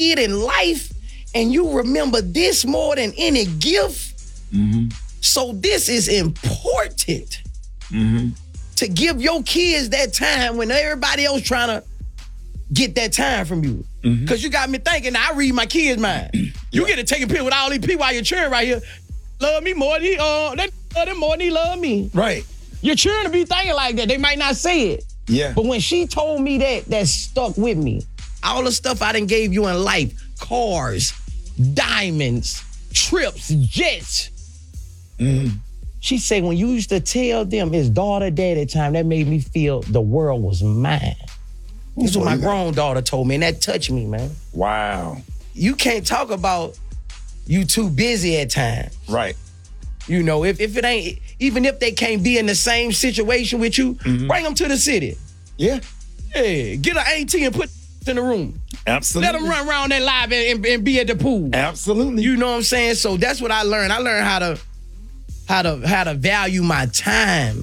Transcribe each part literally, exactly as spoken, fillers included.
kid in life and you remember this more than any gift. Mm-hmm. So this is important Mm-hmm. to give your kids that time when everybody else trying to get that time from you. Mm-hmm. Because you got me thinking, I read my kids' mind. You get to take a pill with all these people while you're cheering right here. Love me more than he, uh, they love them more than he love me. Right. You're cheering to be thinking like that. They might not say it. Yeah. But when she told me that, that stuck with me. All the stuff I done gave you in life, cars, diamonds, trips, jets. Mm-hmm. She said when you used to tell them his daughter daddy time, that made me feel the world was mine. This is what my grown daughter told me, and that touched me, man. Wow. You can't talk about you too busy at times. Right. You know, if, if it ain't, even if they can't be in the same situation with you, mm-hmm. bring them to the city. Yeah. Yeah, get an A T and put in the room. Absolutely. Let them run around that live and, and, and be at the pool. Absolutely. You know what I'm saying? So that's what I learned. I learned how to how to how to value my time,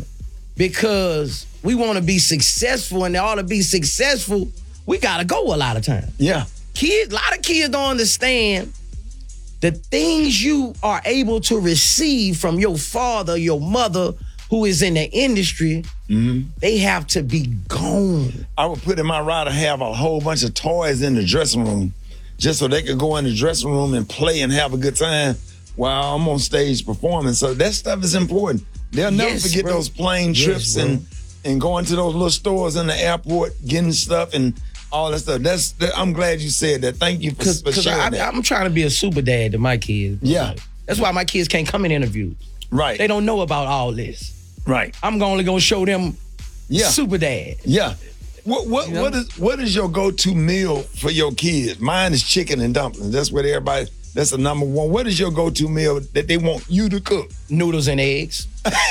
because we want to be successful, and in order to be successful, we gotta go a lot of times. Yeah. Kids, a lot of kids don't understand the things you are able to receive from your father, your mother, who is in the industry. Mm-hmm. They have to be gone. I would put in my ride to have a whole bunch of toys in the dressing room just so they could go in the dressing room and play and have a good time while I'm on stage performing. So that stuff is important. They'll never Yes, forget bro. those plane Yes, trips bro. and and going to those little stores in the airport, getting stuff and all that stuff. That's that, I'm glad you said that. Thank you for, Cause, for cause sharing I, that. I'm trying to be a super dad to my kids. Yeah. That's why my kids can't come in interviews. Right. They don't know about all this. Right. I'm only gonna show them Yeah. super dad. Yeah. What what You know? what is what is your go-to meal for your kids? Mine is chicken and dumplings. That's what everybody. That's the number one. What is your go-to meal that they want you to cook? Noodles and eggs.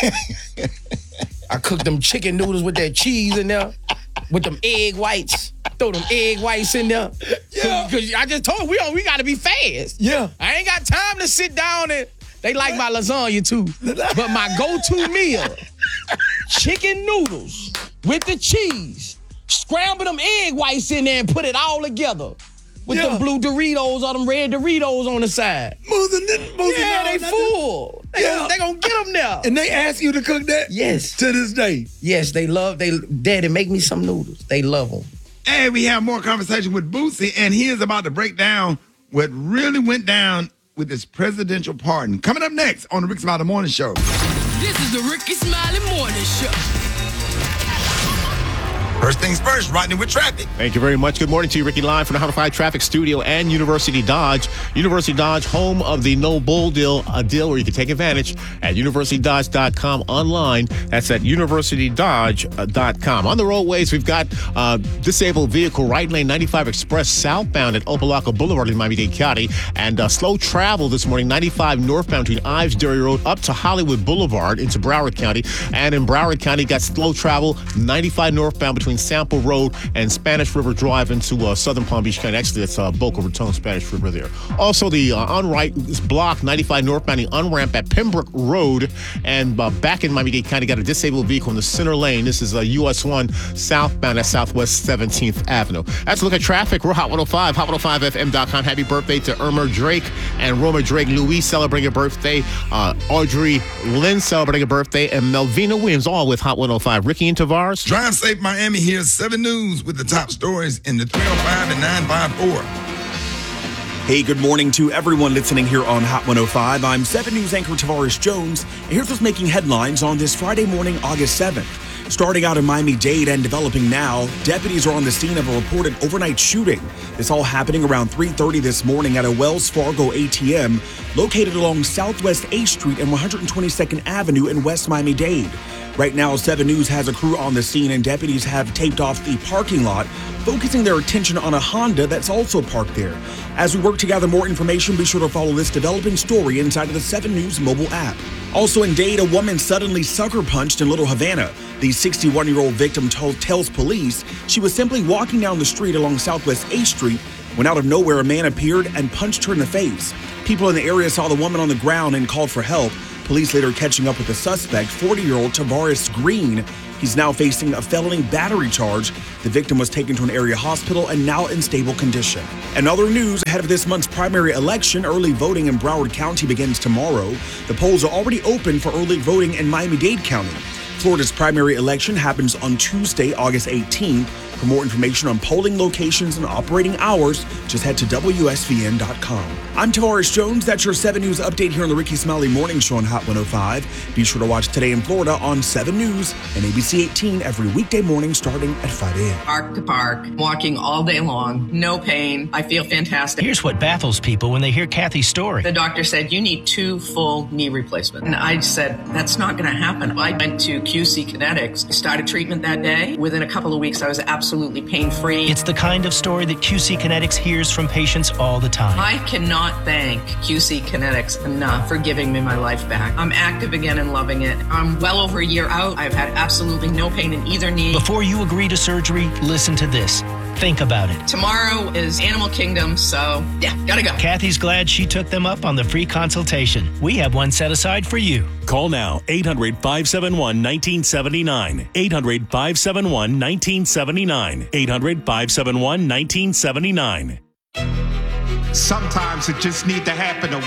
I cook them chicken noodles with that cheese in there, with them egg whites. Throw them egg whites in there. Yeah. Cause I just told you, we we gotta be fast. Yeah. I ain't got time to sit down and they like my lasagna too. But my go-to meal, chicken noodles with the cheese. Scramble them egg whites in there and put it all together. With Yeah. them blue Doritos or them red Doritos on the side. Moving, moving Yeah, on, they nothing. full. They, Yeah. gonna, they gonna get them there. And they ask you to cook that? Yes. To this day. Yes, they love, they, Daddy, make me some noodles. They love them. And we have more conversation with Boosie, and he is about to break down what really went down with this presidential pardon. Coming up next on the Rick Smiley Morning Show. This is the Ricky Smiley Morning Show. First things first, Rodney with traffic. Thank you very much. Good morning to you, Ricky, live from the one oh five Traffic Studio and University Dodge. University Dodge, home of the No Bull deal, a deal where you can take advantage at university dodge dot com online. That's at university dodge dot com. On the roadways, we've got uh, disabled vehicle right lane ninety-five Express southbound at Opelika Boulevard in Miami-Dade County, and uh, slow travel this morning ninety-five northbound between Ives Dairy Road up to Hollywood Boulevard into Broward County. And in Broward County, got slow travel ninety-five northbound between Sample Road and Spanish River Drive into uh, Southern Palm Beach County. Actually, that's uh, Boca Raton, Spanish River there. Also, the uh, on-right is blocked ninety-five northbound, the on-ramp at Pembroke Road. And uh, back in Miami-Dade County, got a disabled vehicle in the center lane. This is uh, U S one southbound at Southwest seventeenth Avenue. That's a look at traffic. We're Hot one oh five, hot one oh five F M dot com. Happy birthday to Irma Drake and Roma Drake. Louise celebrating a birthday. Uh, Audrey Lynn celebrating a birthday. And Melvina Williams, all with Hot one oh five. Ricky and Tavares. Drive Safe Miami. Here's seven News with the top stories in the three oh five and nine five four. Hey, good morning to everyone listening here on Hot one oh five. I'm seven News anchor Tavares Jones, and here's what's making headlines on this Friday morning, August seventh. Starting out in Miami-Dade and developing now, deputies are on the scene of a reported overnight shooting. This all happening around three thirty this morning at a Wells Fargo A T M located along Southwest eighth Street and one hundred twenty-second Avenue in West Miami-Dade. Right now, seven News has a crew on the scene, and deputies have taped off the parking lot, focusing their attention on a Honda that's also parked there. As we work to gather more information, be sure to follow this developing story inside of the seven News mobile app. Also in Dade, a woman suddenly sucker punched in Little Havana. The sixty-one-year-old victim told, tells police she was simply walking down the street along Southwest eighth Street when out of nowhere a man appeared and punched her in the face. People in the area saw the woman on the ground and called for help. Police later catching up with the suspect, forty-year-old Tavares Green. He's now facing a felony battery charge. The victim was taken to an area hospital and now in stable condition. And other news, ahead of this month's primary election, early voting in Broward County begins tomorrow. The polls are already open for early voting in Miami-Dade County. Florida's primary election happens on Tuesday, August eighteenth. For more information on polling locations and operating hours, just head to W S V N dot com. I'm Tavares Jones. That's your seven News update here on the Ricky Smiley Morning Show on Hot one oh five. Be sure to watch Today in Florida on seven News and A B C eighteen every weekday morning starting at five a.m. Park to park, walking all day long, no pain. I feel fantastic. Here's what baffles people when they hear Kathy's story. The doctor said, you need two full knee replacements. And I said, that's not going to happen. I went to Q C Kinetics, started treatment that day. Within a couple of weeks, I was absolutely pain-free. It's the kind of story that Q C Kinetics hears from patients all the time. I cannot thank Q C Kinetics enough for giving me my life back. I'm active again and loving it. I'm well over a year out. I've had absolutely no pain in either knee. Before you agree to surgery, listen to this. Think about it. Tomorrow is Animal Kingdom, so yeah, gotta go. Kathy's glad she took them up on the free consultation. We have one set aside for you. Call now, eight hundred, five seven one, one nine seven nine. eight hundred, five seven one, one nine seven nine. eight hundred, five seven one, one nine seven nine. Sometimes it just need to happen.